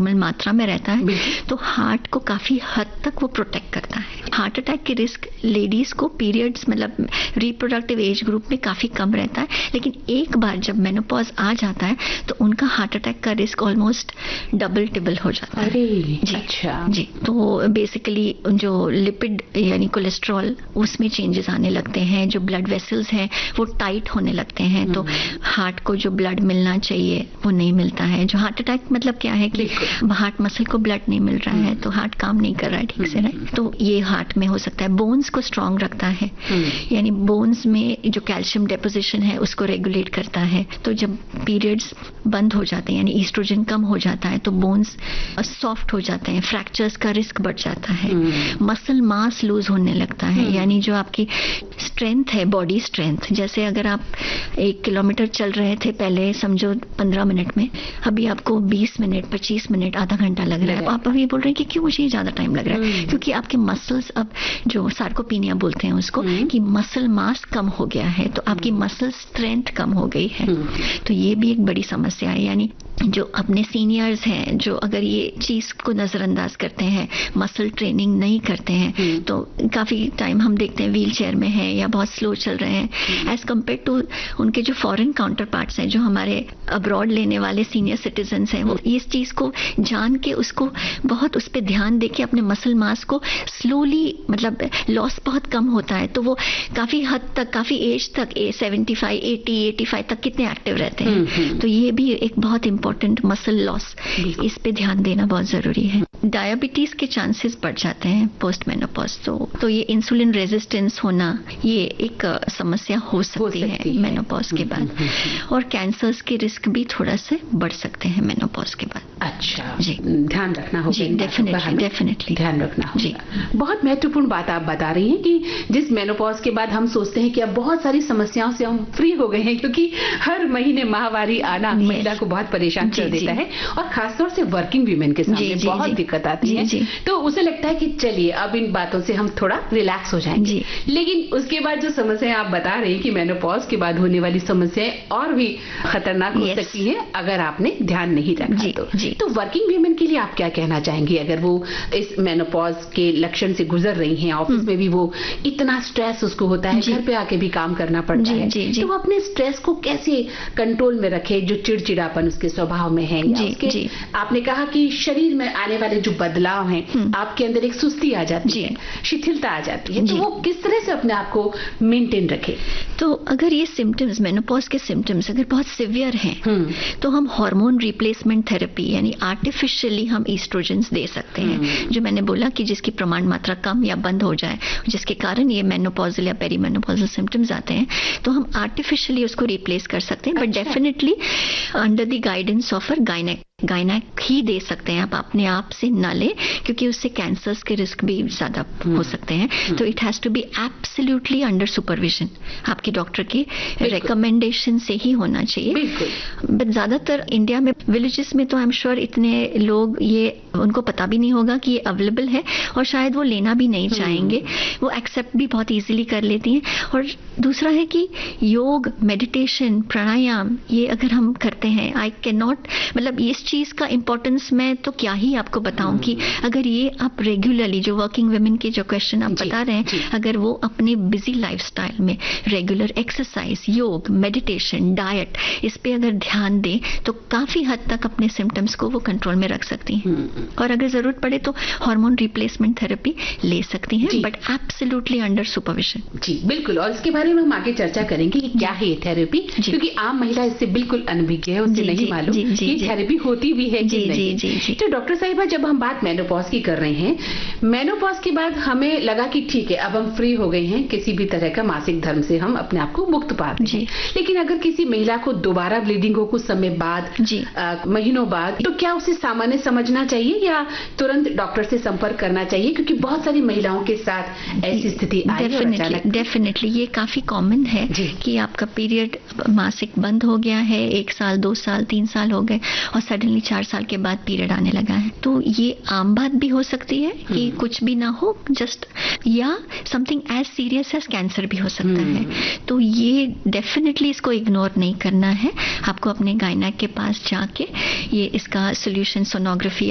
Normal मात्रा में रहता है तो हार्ट को काफी हद तक वो प्रोटेक्ट करता है। हार्ट अटैक के रिस्क लेडीज को पीरियड्स मतलब रिप्रोडक्टिव एज ग्रुप में काफी कम रहता है, लेकिन एक बार जब मेनोपॉज आ जाता है तो उनका हार्ट अटैक का रिस्क ऑलमोस्ट डबल टिबल हो जाता है। जी, अच्छा जी। तो बेसिकली जो लिपिड यानी कोलेस्ट्रॉल उसमें चेंजेस आने लगते हैं, जो ब्लड वेसल्स हैं वो टाइट होने लगते हैं, तो हार्ट को जो ब्लड मिलना चाहिए वो नहीं मिलता है। जो हार्ट अटैक मतलब क्या है कि हार्ट मसल को ब्लड नहीं मिल रहा है तो हार्ट काम नहीं कर रहा है ठीक से, राइट। तो ये हार्ट में हो सकता है। बोन्स को स्ट्रांग रखता है, यानी बोन्स में जो कैल्शियम डेपोजिशन है उसको रेगुलेट करता है। तो जब पीरियड्स बंद हो जाते हैं यानी ईस्ट्रोजन कम हो जाता है तो बोन्स सॉफ्ट हो जाते हैं, फ्रैक्चर्स का रिस्क बढ़ जाता है, मसल मास लूज होने लगता है, यानी जो आपकी स्ट्रेंथ है, बॉडी स्ट्रेंथ, जैसे अगर आप 1 किलोमीटर चल रहे थे पहले समझो 15 मिनट में, अभी आपको 20 मिनट 25 मिनट आधा घंटा लग रहा है, आप अभी बोल रहे हैं कि क्यों मुझे ज्यादा टाइम लग रहा है, क्योंकि आपके मसल्स अब जो सार्कोपीनिया बोलते हैं उसको कि मसल मास कम हो गया है, तो आपकी मसल स्ट्रेंथ कम हो गई है। तो ये भी एक बड़ी समस्या है। यानी जो अपने सीनियर्स हैं जो अगर ये चीज को नजरअंदाज करते हैं, मसल ट्रेनिंग नहीं करते हैं, तो काफी टाइम हम देखते हैं व्हील चेयर में है या बहुत स्लो चल रहे हैं एज कम्पेयर टू उनके जो फॉरेन काउंटर पार्ट्स हैं, जो हमारे अब्रॉड लेने वाले सीनियर सिटीजन्स हैं, वो इस चीज को जान के उसको बहुत उस पर ध्यान दे के अपने मसल मास को स्लोली मतलब लॉस बहुत कम होता है, तो वो काफी हद तक काफी एज तक 75 80 85 तक कितने एक्टिव रहते हैं। तो ये भी एक बहुत इंपॉर्टेंट मसल लॉस, इस पे ध्यान देना बहुत जरूरी है। डायबिटीज के चांसेस बढ़ जाते हैं पोस्ट मेनोपॉज, तो ये इंसुलिन रेजिस्टेंस होना ये एक समस्या हो सकती है मेनोपॉज के बाद, और कैंसर्स के रिस्क भी थोड़ा से बढ़ सकते हैं मेनोपॉज के बाद। अच्छा जी, ध्यान रखना होगा। जी, डेफिनेटली ध्यान रखना होगा। जी, बहुत महत्वपूर्ण बात आप बता रही हैं कि जिस मेनोपॉज के बाद हम सोचते हैं कि अब बहुत सारी समस्याओं से हम फ्री हो गए हैं, क्योंकि हर महीने माहवारी आना महिला को बहुत परेशान कर देता है, और खासतौर से वर्किंग वीमेन के सामने बहुत दिक्कत आती है। तो उसे लगता है कि चलिए अब इन बातों से हम थोड़ा रिलैक्स हो जाएंगे, लेकिन उसके बाद जो समस्याएं आप बता रहे हैं कि मेनोपॉज के बाद होने वाली समस्याएं और भी खतरनाक हो सकती हैं अगर आपने ध्यान नहीं रखा। तो वर्किंग वीमेन के लिए आप क्या कहना चाहेंगे, अगर वो इस मेनोपॉज के लक्षण से गुजर रही हैं, ऑफिस में भी वो इतना स्ट्रेस उसको होता है, घर पे आके भी काम करना पड़ता है, तो वो अपने स्ट्रेस को कैसे कंट्रोल में रखे, जो चिड़चिड़ापन उसके स्वभाव में है, या उसके आपने कहा कि शरीर में आने वाले जो बदलाव हैं, आपके अंदर एक सुस्ती आ जाती है, शिथिलता आ जाती है, तो वो किस तरह से अपने आप को मेंटेन रखे? तो अगर ये सिम्टम्स मेनोपॉज के सिम्टम्स अगर बहुत सिवियर हैं तो हम हार्मोन रिप्लेसमेंट थेरेपी यानी आर्टिफिशियली हम ईस्ट्रोजन्स दे सकते हैं, जो मैंने बोला कि जिसकी प्रमाण मात्रा कम या बंद हो जाए, जिसके कारण ये मेनोपॉजल या पेरीमेनोपॉजल सिम्टम्स आते हैं, तो हम आर्टिफिशियली उसको रिप्लेस कर सकते हैं, but definitely under the guidance of a gynaec ही दे सकते हैं, आप अपने आप से ना ले, क्योंकि उससे कैंसर्स के रिस्क भी ज्यादा हो सकते हैं। तो it has to be absolutely under supervision, आपके डॉक्टर की रिकमेंडेशन से ही होना चाहिए। बट ज्यादातर इंडिया में विलेजेस में तो आई एम श्योर इतने लोग ये उनको पता भी नहीं होगा कि ये अवेलेबल है, और शायद वो लेना भी नहीं चाहेंगे, वो एक्सेप्ट भी बहुत इजीली कर लेती हैं। और दूसरा है कि योग, मेडिटेशन, प्राणायाम ये अगर हम करते हैं, आई कैन नॉट मतलब इस चीज का इंपॉर्टेंस मैं तो क्या ही आपको बताऊं कि अगर ये आप रेगुलरली, जो वर्किंग वुमेन के जो क्वेश्चन आप बता रहे हैं, अगर वो अपने बिजी लाइफस्टाइल में रेगुलर एक्सरसाइज, योग, मेडिटेशन, डाइट, इस पे अगर ध्यान दें तो काफी हद तक अपने सिम्टम्स को वो कंट्रोल में रख सकती हैं, और अगर जरूरत पड़े तो हार्मोन रिप्लेसमेंट थेरेपी ले सकती हैं, बट एब्सोल्युटली अंडर सुपरविजन। जी बिल्कुल, और इसके बारे में हम आगे चर्चा करेंगे कि क्या है ये थेरेपी, क्योंकि आम महिला इससे बिल्कुल अनभिज्ञ है, उसे नहीं मालूम कि थेरेपी होती भी है कि नहीं। तो डॉक्टर साहिबा, जब हम बात मेनोपॉज की कर रहे हैं, मेनोपॉज के बाद हमें लगा कि ठीक है अब हम फ्री हो गए हैं, किसी भी तरह का मासिक धर्म से हम अपने आप को मुक्त पाते हैं, लेकिन अगर किसी महिला को दोबारा ब्लीडिंग हो कुछ समय बाद, महीनों बाद, तो क्या उसे सामान्य समझना चाहिए या तुरंत डॉक्टर से संपर्क करना चाहिए, क्योंकि बहुत सारी महिलाओं के साथ ऐसी स्थिति आई है? डेफिनेटली ये काफी कॉमन है कि आपका पीरियड मासिक बंद हो गया है, 1 साल 2 साल 3 साल हो गए और सडनली 4 साल के बाद पीरियड आने लगा है। तो ये आम बात भी हो सकती है कि कुछ भी ना हो, जस्ट या something as serious as cancer भी हो सकता है। तो ये डेफिनेटली इसको इग्नोर नहीं करना है, आपको अपने गायनेक के पास जाके ये इसका सोल्यूशन सोनोग्राफी